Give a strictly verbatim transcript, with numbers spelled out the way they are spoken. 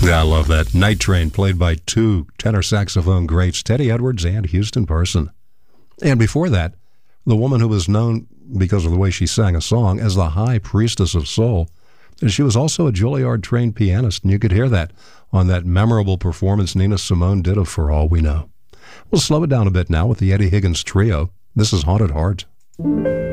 Yeah, I love that. Night Train, played by two tenor saxophone greats, Teddy Edwards and Houston Person. And before that, the woman who was known, because of the way she sang a song, as the High Priestess of Soul. And she was also a Juilliard-trained pianist, and you could hear that on that memorable performance Nina Simone did of For All We Know. We'll slow it down a bit now with the Eddie Higgins Trio. This is Haunted Heart.